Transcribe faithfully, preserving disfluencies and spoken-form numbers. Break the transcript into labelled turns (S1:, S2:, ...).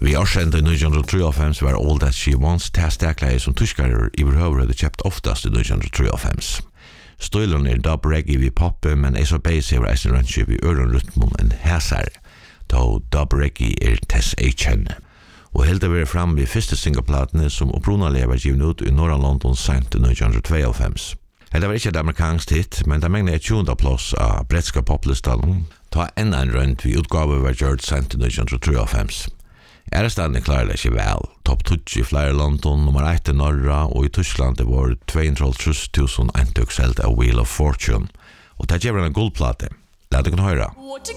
S1: Vi årsända i nittonhundratrefem var All That She Wants testakläge som tyskare i behöver hade köpt oftast i nittonhundratrefem. Stilen är dub reggae vid pop, men är så basic och är range vid öronrytmen en häsar. Då dub reggae är Tess H. Og helt det var fram vid första singleplatene som opprunaliga var givet ut i norra London sent i nittonhundratvåogfem. Det var ikke et amerikansk hit, men det megnet et tjunda plass av bretska poplistan. Ta en en rønt vid utgave var gjort sent i nittonhundratrefem. Ærestadene klarer det ikke vel. Topp tjugo i flere London, nummer ett i norra, og i Tyskland det var tvåhundratusen tusen eintøk selt av Wheel of Fortune. Og det gjør en guldplate. Lad dere høre.
S2: What you